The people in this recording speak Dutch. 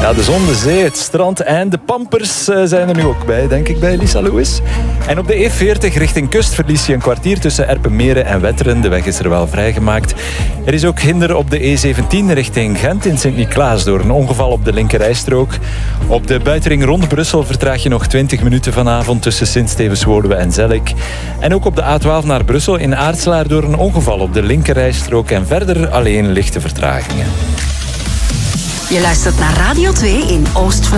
Ja, de zon, de zee, het strand en de pampers zijn er nu ook bij, denk ik, bij Lisa Lewis. En op de E40 richting kust verlies je een kwartier tussen Erpenmeren en Wetteren. De weg is er wel vrijgemaakt. Er is ook hinder op de E17 richting Gent in Sint-Niklaas door een ongeval op de linkerrijstrook. Op de buitenring rond Brussel vertraag je nog 20 minuten vanavond tussen Sint-Stevens-Woluwe en Zellik. En ook op de A12 naar Brussel in Aartselaar door een ongeval op de linkerrijstrook en verder alleen lichte vertragingen. Je luistert naar Radio 2 in Oost-Vlaanderen.